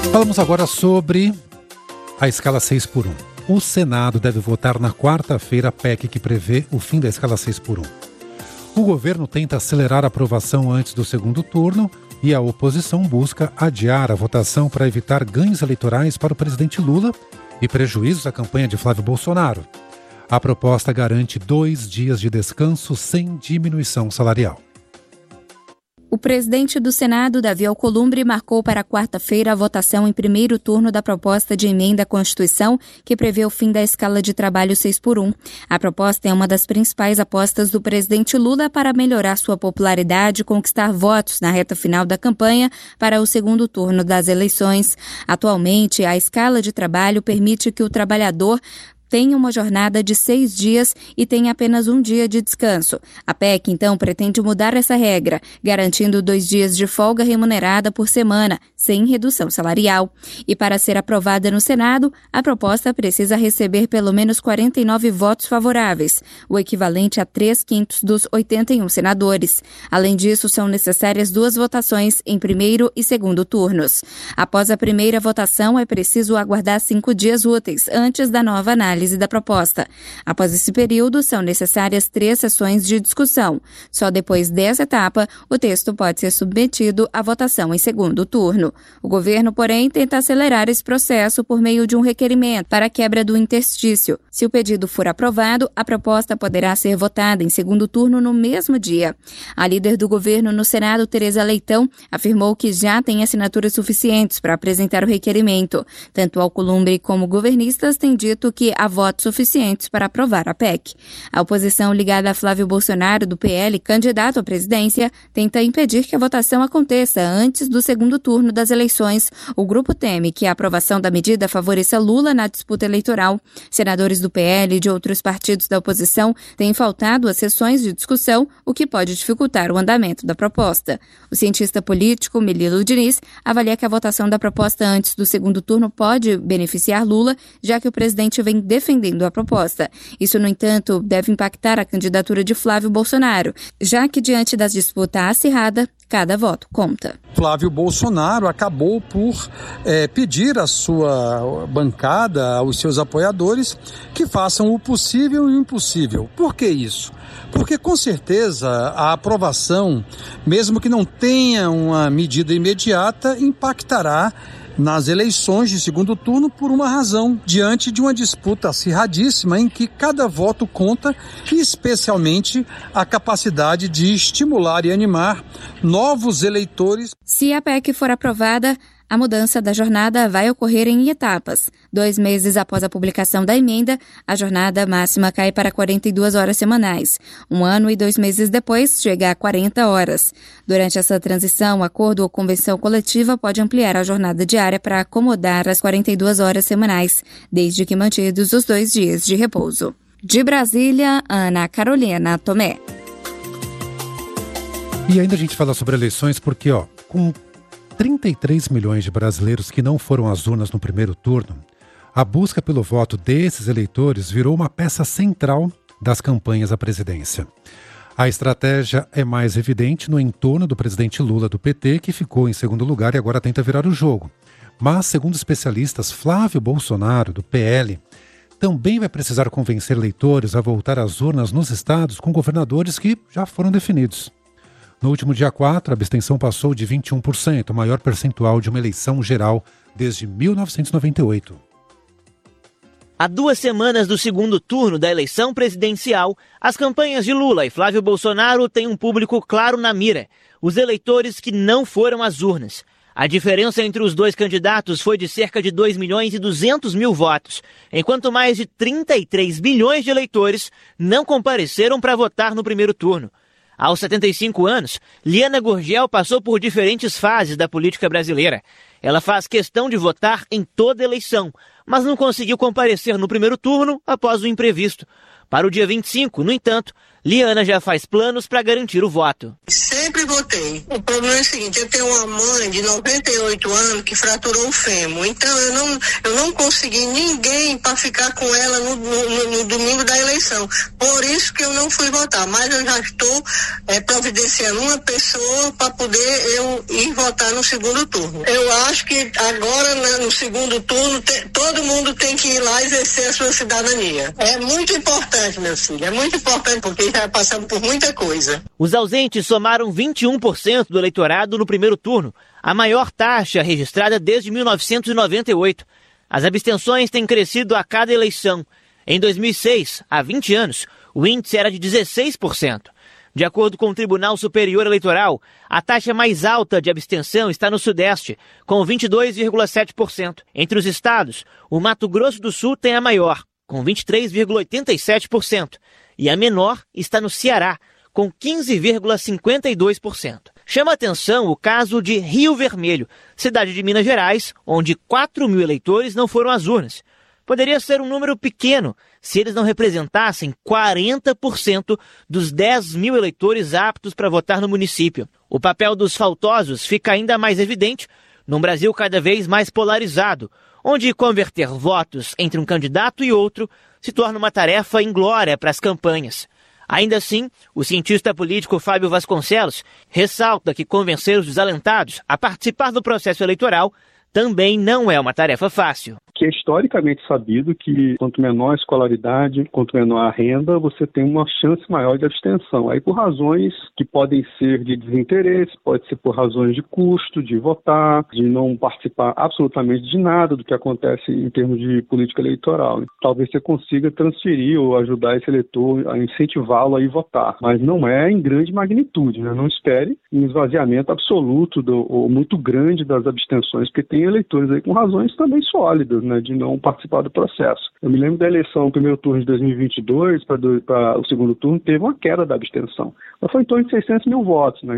Falamos agora sobre a escala 6x1. O Senado deve votar na quarta-feira a PEC que prevê o fim da escala 6x1. O governo tenta acelerar a aprovação antes do segundo turno e a oposição busca adiar a votação para evitar ganhos eleitorais para o presidente Lula e prejuízos à campanha de Flávio Bolsonaro. A proposta garante 2 dias de descanso sem diminuição salarial. O presidente do Senado, Davi Alcolumbre, marcou para quarta-feira a votação em primeiro turno da proposta de emenda à Constituição que prevê o fim da escala de trabalho 6x1. A proposta é uma das principais apostas do presidente Lula para melhorar sua popularidade e conquistar votos na reta final da campanha para o segundo turno das eleições. Atualmente, a escala de trabalho permite que o trabalhador tem uma jornada de 6 dias e tem apenas 1 dia de descanso. A PEC, então, pretende mudar essa regra, garantindo 2 dias de folga remunerada por semana, sem redução salarial. E para ser aprovada no Senado, a proposta precisa receber pelo menos 49 votos favoráveis, o equivalente a 3/5 dos 81 senadores. Além disso, são necessárias 2 votações em primeiro e segundo turnos. Após a primeira votação, é preciso aguardar 5 dias úteis antes da nova análise da proposta. Após esse período, são necessárias 3 sessões de discussão. Só depois dessa etapa, o texto pode ser submetido à votação em segundo turno. O governo, porém, tenta acelerar esse processo por meio de um requerimento para a quebra do interstício. Se o pedido for aprovado, a proposta poderá ser votada em segundo turno no mesmo dia. A líder do governo no Senado, Tereza Leitão, afirmou que já tem assinaturas suficientes para apresentar o requerimento. Tanto Alcolumbre como governistas têm dito que há votos suficientes para aprovar a PEC. A oposição ligada a Flávio Bolsonaro, do PL, candidato à presidência, tenta impedir que a votação aconteça antes do segundo turno das eleições. O grupo teme que a aprovação da medida favoreça Lula na disputa eleitoral. Senadores do PL e de outros partidos da oposição têm faltado às sessões de discussão, o que pode dificultar o andamento da proposta. O cientista político Melilo Diniz avalia que a votação da proposta antes do segundo turno pode beneficiar Lula, já que o presidente vem defendendo a proposta. Isso, no entanto, deve impactar a candidatura de Flávio Bolsonaro, já que, diante da disputa acirrada, cada voto conta. Flávio Bolsonaro acabou por pedir à sua bancada, aos seus apoiadores, que façam o possível e o impossível. Por que isso? Porque, com certeza, a aprovação, mesmo que não tenha uma medida imediata, impactará nas eleições de segundo turno por uma razão, diante de uma disputa acirradíssima em que cada voto conta e especialmente a capacidade de estimular e animar novos eleitores. Se a PEC for aprovada, a mudança da jornada vai ocorrer em etapas. 2 meses após a publicação da emenda, a jornada máxima cai para 42 horas semanais. 1 ano e 2 meses depois, chega a 40 horas. Durante essa transição, acordo ou convenção coletiva pode ampliar a jornada diária para acomodar as 42 horas semanais, desde que mantidos os 2 dias de repouso. De Brasília, Ana Carolina Tomé. E ainda a gente fala sobre eleições porque, com 33 milhões de brasileiros que não foram às urnas no primeiro turno, a busca pelo voto desses eleitores virou uma peça central das campanhas à presidência. A estratégia é mais evidente no entorno do presidente Lula do PT, que ficou em segundo lugar e agora tenta virar o jogo. Mas, segundo especialistas, Flávio Bolsonaro, do PL, também vai precisar convencer eleitores a voltar às urnas nos estados com governadores que já foram definidos. No último dia 4, a abstenção passou de 21%, o maior percentual de uma eleição geral desde 1998. Há 2 semanas do segundo turno da eleição presidencial, as campanhas de Lula e Flávio Bolsonaro têm um público claro na mira: os eleitores que não foram às urnas. A diferença entre os 2 candidatos foi de cerca de 2 milhões e 200 mil votos, enquanto mais de 33 milhões de eleitores não compareceram para votar no primeiro turno. Aos 75 anos, Liana Gurgel passou por diferentes fases da política brasileira. Ela faz questão de votar em toda eleição, mas não conseguiu comparecer no primeiro turno após o imprevisto. Para o dia 25, no entanto, Liana já faz planos para garantir o voto. Sempre votei. O problema é o seguinte, eu tenho uma mãe de 98 anos que fraturou o fêmur, então eu não consegui ninguém para ficar com ela no domingo da eleição. Por isso que eu não fui votar, mas eu já estou providenciando uma pessoa para poder eu ir votar no segundo turno. Eu acho que agora, no segundo turno, todo mundo tem que ir lá exercer a sua cidadania. É muito importante, meu filho, é muito importante porque já passamos por muita coisa. Os ausentes somaram 21% do eleitorado no primeiro turno, a maior taxa registrada desde 1998. As abstenções têm crescido a cada eleição. Em 2006, há 20 anos, o índice era de 16%. De acordo com o Tribunal Superior Eleitoral, a taxa mais alta de abstenção está no Sudeste, com 22,7%. Entre os estados, o Mato Grosso do Sul tem a maior, com 23,87%. E a menor está no Ceará, com 15,52%. Chama atenção o caso de Rio Vermelho, cidade de Minas Gerais, onde 4 mil eleitores não foram às urnas. Poderia ser um número pequeno se eles não representassem 40% dos 10 mil eleitores aptos para votar no município. O papel dos faltosos fica ainda mais evidente num Brasil cada vez mais polarizado, onde converter votos entre um candidato e outro se torna uma tarefa inglória para as campanhas. Ainda assim, o cientista político Fábio Vasconcelos ressalta que convencer os desalentados a participar do processo eleitoral também não é uma tarefa fácil. Que é historicamente sabido que quanto menor a escolaridade, quanto menor a renda, você tem uma chance maior de abstenção. Aí por razões que podem ser de desinteresse, pode ser por razões de custo, de votar, de não participar absolutamente de nada do que acontece em termos de política eleitoral. Talvez você consiga transferir ou ajudar esse eleitor a incentivá-lo a ir votar, mas não é em grande magnitude, né? Não espere um esvaziamento absoluto ou muito grande das abstenções, porque tem eleitores aí com razões também sólidas, né, de não participar do processo. Eu me lembro da eleição no primeiro turno de 2022 para o segundo turno, teve uma queda da abstenção. Mas foi em torno de 600 mil votos, né?